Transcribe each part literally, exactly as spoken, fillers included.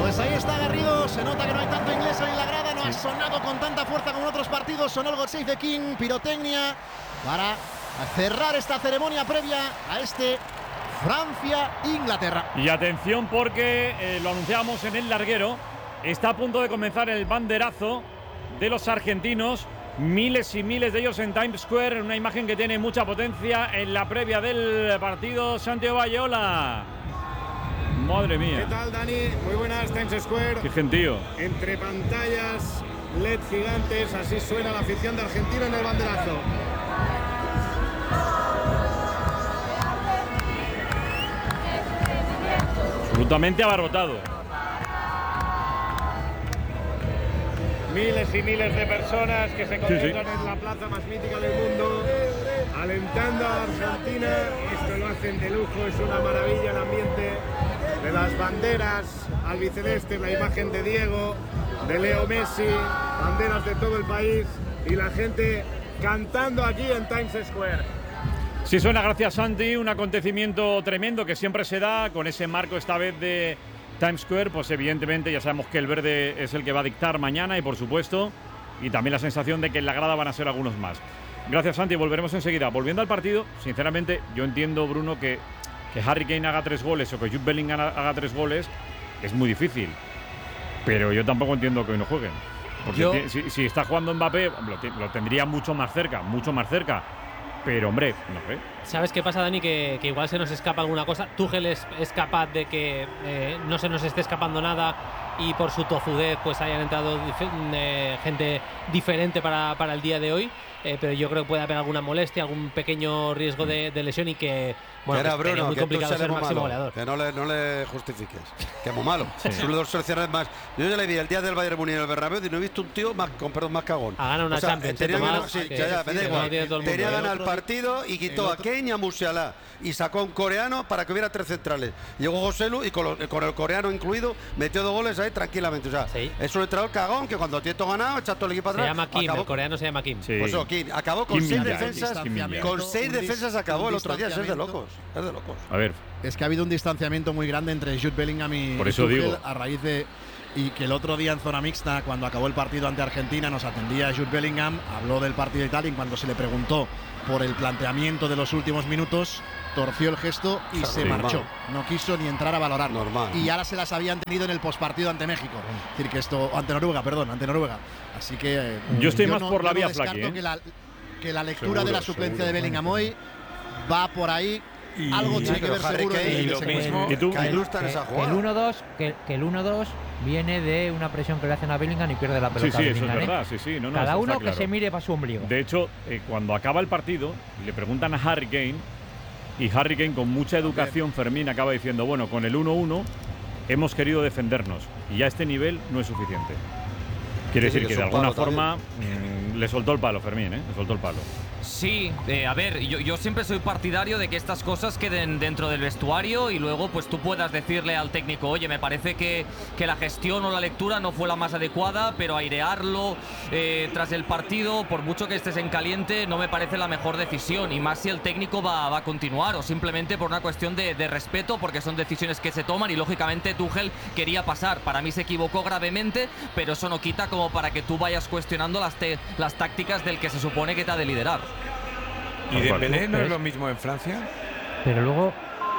Pues ahí está Garrido, se nota que no hay tanto inglés hoy en la grada, no Sí. ha sonado con tanta fuerza como en otros partidos, sonó el God Save the King, pirotecnia, para cerrar esta ceremonia previa a este Francia-Inglaterra. Y atención porque eh, lo anunciábamos en el larguero, está a punto de comenzar el banderazo de los argentinos, miles y miles de ellos en Times Square, una imagen que tiene mucha potencia en la previa del partido. Santiago Valleola. Madre mía. ¿Qué tal, Dani? Muy buenas, Times Square. Qué gentío. Entre pantallas L E D gigantes, así suena la afición de Argentina en el banderazo. Absolutamente abarrotado. Miles y miles de personas que se concentran Sí, sí. en la plaza más mítica del mundo, alentando a Argentina. Esto lo hacen de lujo, es una maravilla el ambiente de las banderas albiceleste, la imagen de Diego, de Leo Messi, banderas de todo el país y la gente cantando aquí en Times Square. Sí suena, gracias Santi, un acontecimiento tremendo que siempre se da con ese marco esta vez de Times Square, pues evidentemente ya sabemos que el verde es el que va a dictar mañana y por supuesto, y también la sensación de que en la grada van a ser algunos más. Gracias Santi, volveremos enseguida. Volviendo al partido, sinceramente yo entiendo, Bruno, que, que Harry Kane haga tres goles o que Jude Bellingham haga tres goles es muy difícil, pero yo tampoco entiendo que hoy no jueguen. Porque Yo- si, si está jugando Mbappé, lo, lo tendría mucho más cerca, mucho más cerca. Pero hombre, no sé. ¿Sabes qué pasa, Dani? Que, que igual se nos escapa alguna cosa. Tuchel es, es capaz de que eh, no se nos esté escapando nada y por su tozudez pues hayan entrado dif- eh, gente diferente para, para el día de hoy. Eh, pero yo creo que puede haber alguna molestia, algún pequeño riesgo de, de lesión y que, bueno, que era pues, sería Bruno, muy que tú complicado eres ser muy máximo malo, goleador. que no le, no le justifiques, que es muy malo. Sí. Es uno de los seleccionadores más. Yo ya le vi el día del Bayern Múnich en el Bernabéu y no he visto un tío más, con perdón, más cagón. Ha ganado una O sea, Champions, tenía ¿eh, que- Tomás? sí, Que- ya, ya, me que da no igual. tiene todo el mundo. Tenía El ganar otro el día- partido y quitó el a otro- Kane y a Musiala y sacó a un coreano para que hubiera tres centrales. Llegó Joselu y con, lo- con el coreano incluido metió dos goles ahí tranquilamente. O sea, Sí. es un entrenador cagón que cuando tiene todo ganado echa todo el equipo Se atrás. llama Kim, acabó- el coreano se llama Kim. Sí. Pues eso, Kim, acabó con Kim seis Min-jae. defensas. Kim Min-jae. Con seis Un dis- defensas acabó un el otro día. Es de distanciamiento. locos. Es de locos. A ver, Es que ha habido un distanciamiento muy grande entre Jude Bellingham y Por eso Tuchel digo. a raíz de y que el otro día en zona mixta, cuando acabó el partido ante Argentina, nos atendía Jude Bellingham, habló del partido y tal, y cuando se le preguntó por el planteamiento de los últimos minutos, torció el gesto y Claro, se normal. marchó. No quiso ni entrar a valorar. Normal. Y ahora se las habían tenido en el postpartido ante México. Es decir, que esto, ante Noruega, perdón, ante Noruega. Así que eh, Yo estoy más no- por la yo no vía descarto Flaky, ¿eh? que la, que la lectura Seguro, de la suplencia seguro. de Bellingham hoy va por ahí. Y- Algo Sí, tiene que pero ver Harry seguro Kane en y el lo desencuentro. mismo- ¿Y tú? Que ilustran que- esa que jugada. el uno dos que, que el uno dos viene de una presión que le hacen a Bellingham y pierde la sí, pelota. sí, eso es Bellingham, ¿eh? verdad. Sí, sí, no, no, Cada eso uno está que claro. se mire para su ombligo. De hecho, eh, cuando acaba el partido, le preguntan a Harry Kane y Harry Kane, con mucha educación, Fermín acaba diciendo, bueno, con el uno uno hemos querido defendernos y a este nivel no es suficiente. Quiere Sí, decir que que de es un alguna palo forma mm, le soltó el palo, Fermín, ¿eh? Le soltó el palo. Sí, eh, a ver, yo, yo siempre soy partidario de que estas cosas queden dentro del vestuario y luego pues tú puedas decirle al técnico, oye, me parece que, que la gestión o la lectura no fue la más adecuada, pero airearlo eh, tras el partido, por mucho que estés en caliente, no me parece la mejor decisión, y más si el técnico va, va a continuar o simplemente por una cuestión de, de respeto, porque son decisiones que se toman y lógicamente Tuchel quería pasar. Para mí se equivocó gravemente, pero eso no quita como para que tú vayas cuestionando las, te- las tácticas del que se supone que te ha de liderar. ¿Y Tal cual. Dembélé no es ¿Ves? lo mismo en Francia? Pero luego,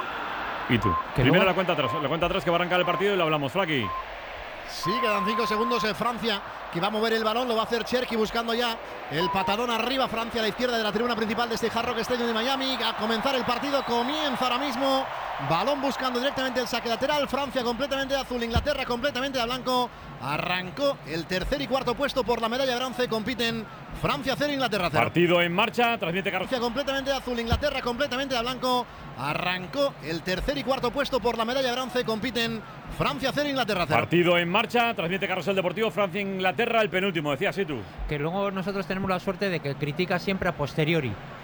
¿Y tú? Que Primero luego- la cuenta atrás, la cuenta atrás que va a arrancar el partido y lo hablamos, Flaky. Sí, quedan cinco segundos en Francia, que va a mover el balón, lo va a hacer Cherki buscando ya el patadón arriba. Francia a la izquierda de la tribuna principal de este Hard Rock Stadium de Miami. A comenzar el partido, comienza ahora mismo. Balón buscando directamente el saque lateral. Francia completamente de azul, Inglaterra completamente de blanco. Arrancó el tercer y cuarto puesto por la medalla de bronce. Compiten Francia cero, Inglaterra cero. Partido en marcha, transmite Carlos. Francia completamente de azul, Inglaterra completamente de blanco. Arrancó el tercer y cuarto puesto por la medalla de bronce. Compiten Francia cero, Inglaterra cero. Partido en marcha, transmite Carrusel Deportivo, Francia-Inglaterra, el penúltimo, decías, ¿sí tú? que luego nosotros tenemos la suerte de que critica siempre a posteriori.